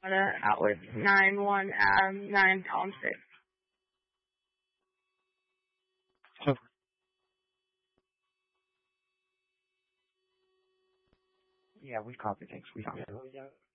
outlet 9 Palm 6. Yeah, we copy. Thanks. We copy.